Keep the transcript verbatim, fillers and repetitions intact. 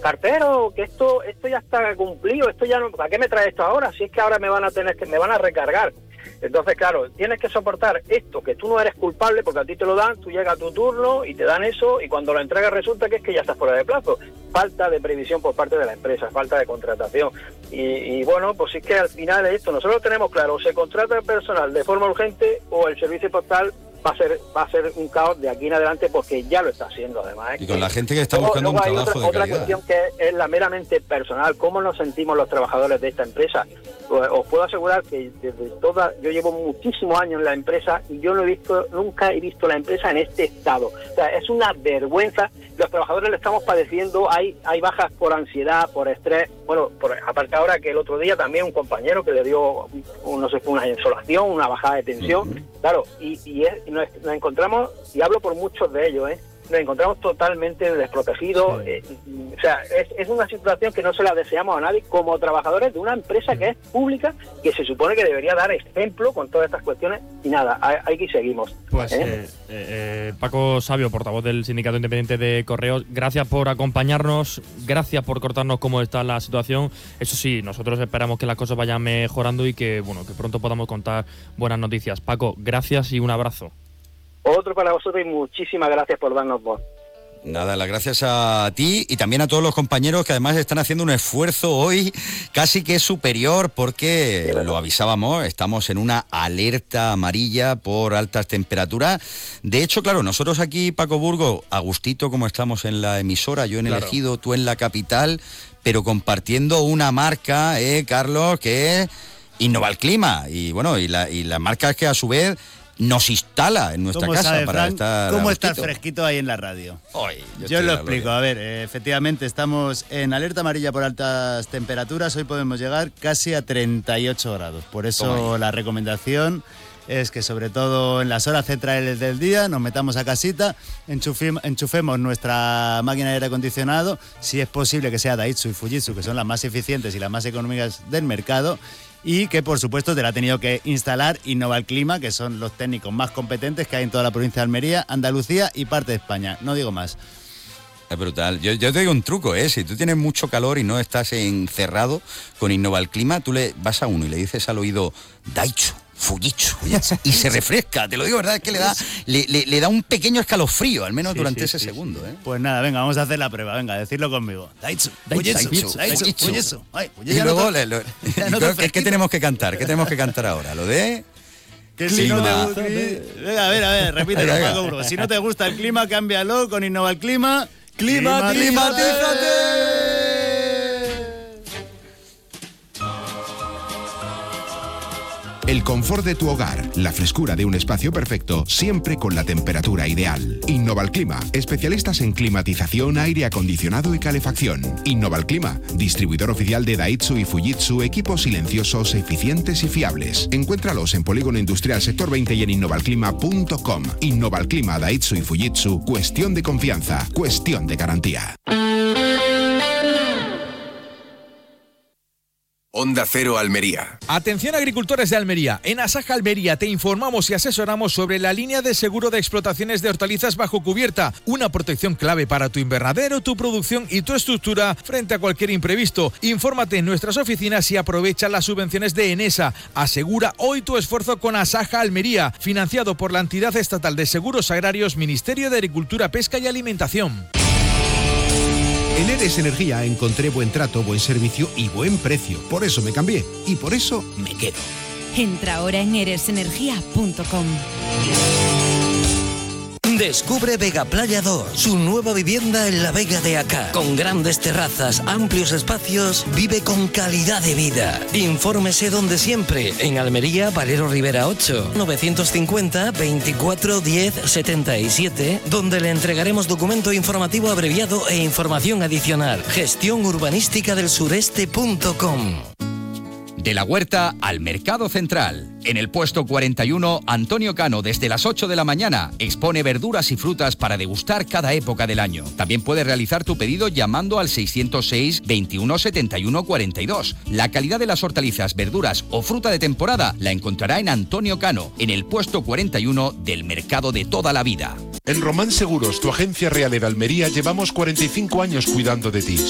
cartero, que esto esto ya está cumplido, esto ya no, ¿para qué me trae esto ahora? Si es que ahora me van a tener que, me van a recargar. Entonces, claro, tienes que soportar esto, que tú no eres culpable porque a ti te lo dan, tú llegas a tu turno y te dan eso, y cuando lo entregas resulta que es que ya estás fuera de plazo. Falta de previsión por parte de la empresa, falta de contratación. Y, y bueno, pues es que al final de esto, nosotros tenemos claro, o se contrata el personal de forma urgente o el servicio postal va a ser va a ser un caos de aquí en adelante, porque ya lo está haciendo además. ¿eh? Y con la gente que está luego, buscando luego un hay trabajo otra, de otra calidad. cuestión que es la meramente personal, cómo nos sentimos los trabajadores de esta empresa. Pues, os puedo asegurar que desde toda, yo llevo muchísimos años en la empresa y yo no he visto, nunca he visto la empresa en este estado. O sea, es una vergüenza. Los trabajadores le estamos padeciendo, hay hay bajas por ansiedad, por estrés. Bueno, por, aparte ahora que el otro día también un compañero que le dio, un, no sé, una insolación, una bajada de tensión, uh-huh. claro, y, y, es, y nos, nos encontramos, y hablo por muchos de ellos, ¿eh? nos encontramos totalmente desprotegidos. Sí. Eh, o sea, es, es una situación que no se la deseamos a nadie como trabajadores de una empresa que es pública, que se supone que debería dar ejemplo con todas estas cuestiones, y nada, aquí seguimos. Pues ¿eh? Eh, eh, Paco Sabio, portavoz del Sindicato Independiente de Correos, gracias por acompañarnos, gracias por contarnos cómo está la situación. Eso sí, nosotros esperamos que las cosas vayan mejorando y que, bueno, que pronto podamos contar buenas noticias. Paco, gracias y un abrazo. Otro para vosotros y muchísimas gracias por darnos voz. Nada, las gracias a ti y también a todos los compañeros que además están haciendo un esfuerzo hoy casi que superior, porque sí, lo avisábamos, estamos en una alerta amarilla por altas temperaturas. De hecho, claro, nosotros aquí, Paco Burgo, a gustito como estamos en la emisora, yo en el claro. Ejido, tú en la capital, pero compartiendo una marca, eh, Carlos, que es Innovalclima. Y bueno, y la, y la marca es que a su vez nos instala en nuestra casa sabe, para Fran, estar ¿cómo está fresquito ahí en la radio? Hoy, yo yo lo explico, a ver, eh, efectivamente estamos en alerta amarilla por altas temperaturas, hoy podemos llegar casi a treinta y ocho grados, por eso la recomendación es que sobre todo en las horas centrales del día nos metamos a casita, enchufim, enchufemos nuestra máquina de aire acondicionado, si es posible que sea Daihatsu y Fujitsu, que son las más eficientes y las más económicas del mercado, y que por supuesto te la ha tenido que instalar Innovalclima, que son los técnicos más competentes que hay en toda la provincia de Almería, Andalucía y parte de España, no digo más. Es brutal. Yo, yo te digo un truco, ¿eh? Si tú tienes mucho calor y no estás encerrado con Innovalclima, tú le vas a uno y le dices al oído Daihatsu, Fujitsu, y se refresca, te lo digo, ¿verdad? Es que le da, le, le, le da un pequeño escalofrío, al menos sí, durante sí, ese sí, segundo, ¿eh? Pues nada, venga, vamos a hacer la prueba, venga, decirlo conmigo. Daihatsu, Fujitsu, Daihatsu, Fujitsu. Y luego, le, lo, no ¿qué, ¿qué tenemos que cantar? ¿Qué tenemos que cantar ahora? ¿Lo de...? Que si no te gusta... Venga, a ver, a ver, repítelo, Paco Burgo. Si no te gusta el clima, cámbialo con Innovalclima. ¡Climatízate! El confort de tu hogar, la frescura de un espacio perfecto, siempre con la temperatura ideal. Innovalclima, especialistas en climatización, aire acondicionado y calefacción. Innovalclima, distribuidor oficial de Daihatsu y Fujitsu, equipos silenciosos, eficientes y fiables. Encuéntralos en Polígono Industrial Sector veinte y en innovalclima punto com. Innovalclima, Daihatsu y Fujitsu, cuestión de confianza, cuestión de garantía. Onda Cero Almería. Atención agricultores de Almería. En Asaja Almería te informamos y asesoramos sobre la línea de seguro de explotaciones de hortalizas bajo cubierta. Una protección clave para tu invernadero, tu producción y tu estructura frente a cualquier imprevisto. Infórmate en nuestras oficinas y aprovecha las subvenciones de Enesa. Asegura hoy tu esfuerzo con Asaja Almería, financiado por la entidad estatal de seguros agrarios, Ministerio de Agricultura, Pesca y Alimentación. En Eres Energía encontré buen trato, buen servicio y buen precio. Por eso me cambié y por eso me quedo. Entra ahora en eres energía punto com. Descubre Vega Playa dos, su nueva vivienda en la Vega de Acá. Con grandes terrazas, amplios espacios, vive con calidad de vida. Infórmese donde siempre, en Almería, Valero Rivera ocho, novecientos cincuenta, veinticuatro, diez, setenta y siete, donde le entregaremos documento informativo abreviado e información adicional. Gestión urbanística del sureste punto com. De la huerta al mercado central. En el puesto cuarenta y uno, Antonio Cano, desde las ocho de la mañana, expone verduras y frutas para degustar cada época del año. También puedes realizar tu pedido llamando al seiscientos seis, veintiuno, setenta y uno, cuarenta y dos. La calidad de las hortalizas, verduras o fruta de temporada la encontrará en Antonio Cano, en el puesto cuarenta y uno del mercado de toda la vida. En Román Seguros, tu agencia real en Almería, llevamos cuarenta y cinco años cuidando de ti.